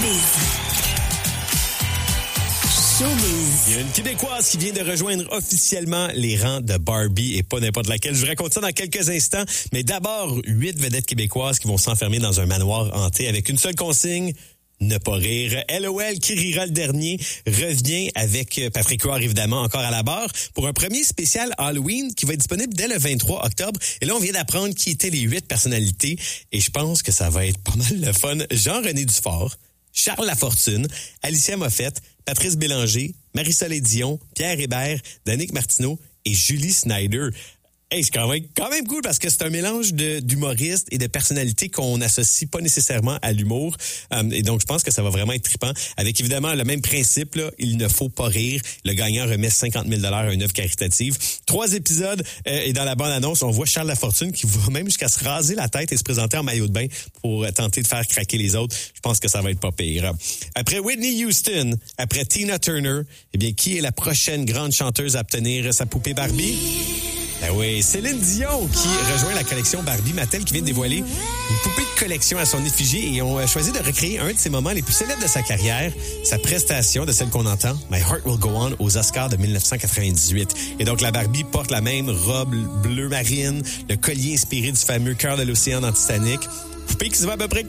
Il y a une Québécoise qui vient de rejoindre officiellement les rangs de Barbie et pas n'importe laquelle. Je vous raconte ça dans quelques instants. Mais d'abord, 8 vedettes québécoises qui vont s'enfermer dans un manoir hanté avec une seule consigne: ne pas rire. LOL, qui rira le dernier, revient avec Patrick Huard, évidemment, encore à la barre, pour un premier spécial Halloween qui va être disponible dès le 23 octobre. Et là, on vient d'apprendre qui étaient les 8 personnalités. Et je pense que ça va être pas mal le fun. Jean-René Dufort, Charles Lafortune, Alicia Moffett, Patrice Bélanger, Marie-Soleil Dion, Pierre Hébert, Danick Martineau et Julie Snyder. Hey, c'est quand même cool parce que c'est un mélange d'humoristes et de personnalités qu'on n'associe pas nécessairement à l'humour. Et donc, je pense que ça va vraiment être trippant. Avec évidemment le même principe, là, il ne faut pas rire. Le gagnant remet 50 000 à une œuvre caritative. 3 épisodes et dans la bande-annonce, on voit Charles Lafortune qui va même jusqu'à se raser la tête et se présenter en maillot de bain pour tenter de faire craquer les autres. Je pense que ça va être pas pire. Après Whitney Houston, après Tina Turner, eh bien, qui est la prochaine grande chanteuse à obtenir sa poupée Barbie? Ben oui, Céline Dion qui rejoint la collection Barbie Mattel qui vient de dévoiler une poupée de collection à son effigie et ont choisi de recréer un de ses moments les plus célèbres de sa carrière, sa prestation de celle qu'on entend, My Heart Will Go On, aux Oscars de 1998. Et donc la Barbie porte la même robe bleu marine, le collier inspiré du fameux cœur de l'océan dans Titanic, poupée qui se vend à peu près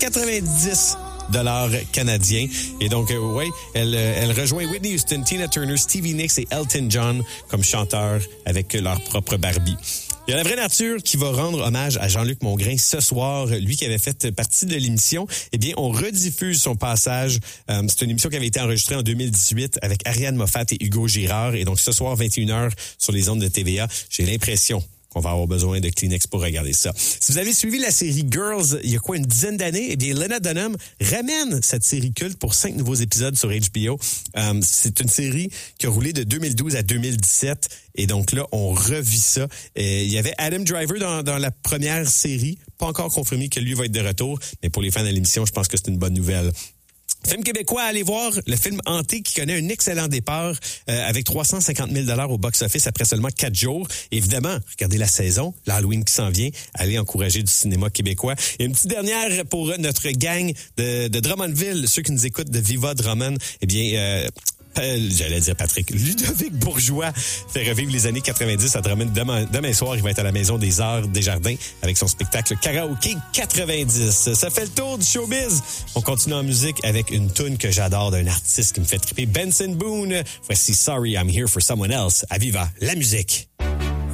90 $ canadiens. Et donc, elle rejoint Whitney Houston, Tina Turner, Stevie Nicks et Elton John comme chanteurs avec leur propre Barbie. Il y a La Vraie Nature qui va rendre hommage à Jean-Luc Mongrain ce soir. Lui qui avait fait partie de l'émission, eh bien, on rediffuse son passage. C'est une émission qui avait été enregistrée en 2018 avec Ariane Moffat et Hugo Girard. Et donc, ce soir, 21h sur les ondes de TVA. J'ai l'impression qu'on va avoir besoin de Kleenex pour regarder ça. Si vous avez suivi la série Girls il y a une dizaine d'années, eh bien, Lena Dunham ramène cette série culte pour 5 nouveaux épisodes sur HBO. C'est une série qui a roulé de 2012 à 2017. Et donc là, on revit ça. Il y avait Adam Driver dans la première série. Pas encore confirmé que lui va être de retour. Mais pour les fans de l'émission, je pense que c'est une bonne nouvelle. Film québécois, allez voir le film Hanté qui connaît un excellent départ avec 350 000 $ au box-office après seulement 4 jours. Évidemment, regardez la saison, l'Halloween qui s'en vient, allez encourager du cinéma québécois. Et une petite dernière pour notre gang de Drummondville, ceux qui nous écoutent de Viva Drummond, eh bien... j'allais dire Patrick. Ludovic Bourgeois fait revivre les années 90 à Drummond. Demain soir, il va être à la Maison des Arts Desjardins avec son spectacle Karaoké 90. Ça fait le tour du showbiz. On continue en musique avec une toune que j'adore d'un artiste qui me fait triper, Benson Boone. Voici Sorry I'm Here for Someone Else à Viva la musique.